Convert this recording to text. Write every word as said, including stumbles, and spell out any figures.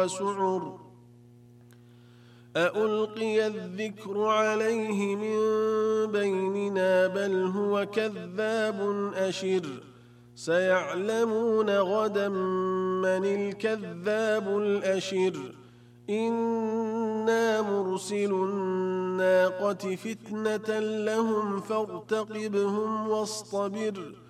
وسعر أألقي الذكر عليه من بيننا بل هو كذاب أشر سيعلمون غدا من الكذاب الأشر إنا مرسل الناقة فتنة لهم فارتقبهم واصطبر